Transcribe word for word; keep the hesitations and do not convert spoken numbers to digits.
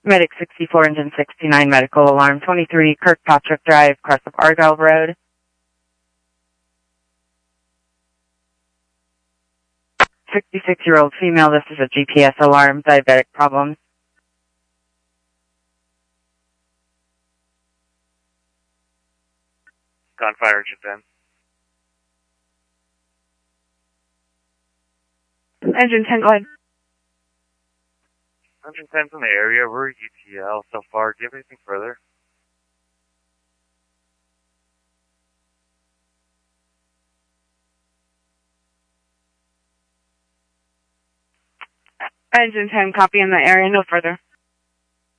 Medic sixty-four, Engine sixty-nine, medical alarm twenty-three, Kirkpatrick Drive, Crescent Argyle Road. sixty-six-year-old female, this is a G P S alarm, diabetic problems. Gunfire, Engine ten. Engine ten, go ahead. Engine ten's in the area. We're U T L so far. Do you have anything further? Engine ten, copy in the area, no further.